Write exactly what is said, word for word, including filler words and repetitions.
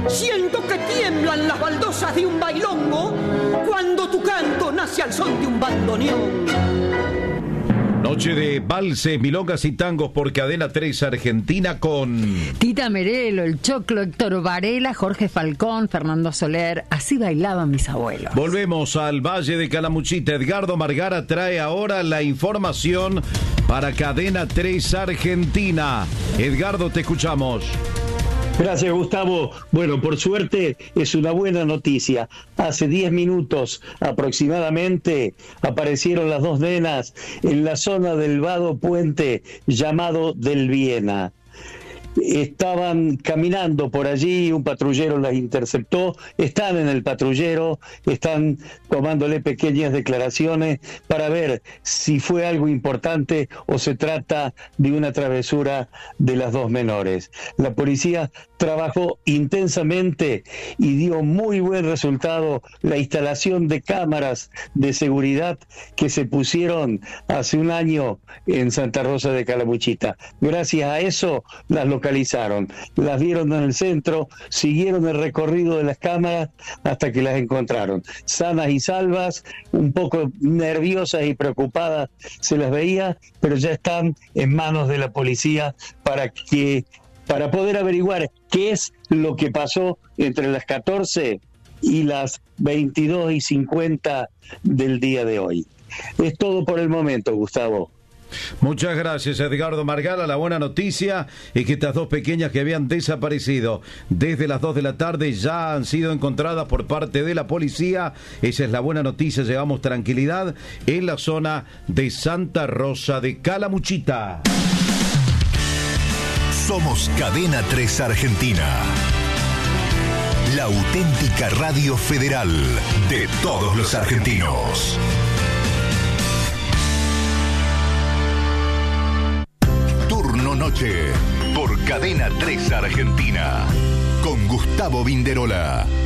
Siento que tiemblan las baldosas de un bailongo cuando tu canto nace al son de un bandoneón. Noche de valses, milongas y tangos por Cadena tres Argentina con Tita Merelo, el Choclo, Héctor Varela, Jorge Falcón, Fernando Soler. Así bailaban mis abuelos. Volvemos al Valle de Calamuchita. Edgardo Margara trae ahora la información para Cadena tres Argentina. Edgardo, te escuchamos. Gracias, Gustavo. Bueno, por suerte es una buena noticia. Hace diez minutos aproximadamente aparecieron las dos nenas en la zona del vado puente llamado del Viena. Estaban caminando por allí, un patrullero las interceptó, están en el patrullero, están tomándole pequeñas declaraciones para ver si fue algo importante o se trata de una travesura de las dos menores. La policía trabajó intensamente y dio muy buen resultado la instalación de cámaras de seguridad que se pusieron hace un año en Santa Rosa de Calamuchita. Gracias a eso las localizaron, las vieron en el centro, siguieron el recorrido de las cámaras hasta que las encontraron. Sanas y salvas, un poco nerviosas y preocupadas se las veía, pero ya están en manos de la policía para que para poder averiguar qué es lo que pasó entre las catorce y las veintidós y cincuenta del día de hoy. Es todo por el momento, Gustavo. Muchas gracias, Edgardo Margara. La buena noticia es que estas dos pequeñas que habían desaparecido desde las dos de la tarde ya han sido encontradas por parte de la policía. Esa es la buena noticia. Llevamos tranquilidad en la zona de Santa Rosa de Calamuchita. Somos Cadena tres Argentina, la auténtica radio federal de todos los argentinos. Turno Noche por Cadena tres Argentina con Gustavo Vinderola.